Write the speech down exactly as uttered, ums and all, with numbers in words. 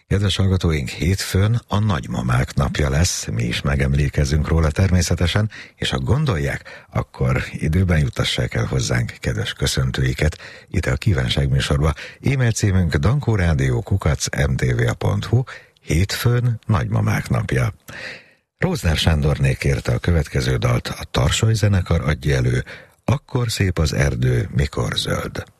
Kedves hallgatóink, hétfőn a nagymamák napja lesz, mi is megemlékezünk róla természetesen, és ha gondolják, akkor időben jutassák el hozzánk kedves köszöntőiket ide a kívánság műsorba. E-mail címünk dankórádió kukac em té vé pont hu, hétfőn nagymamák napja. Róznár Sándorné kérte a következő dalt, a Tarsoly zenekar adja elő, Akkor szép az erdő, mikor zöld.